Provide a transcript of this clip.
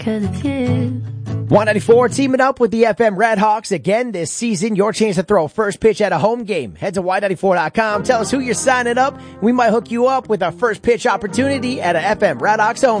'cause it's you. 194 teaming up with the FM Redhawks again this season. Your chance to throw first pitch at a home game. Head to Y94.com. Tell us who you're signing up. We might hook you up with our first pitch opportunity at a FM Redhawks home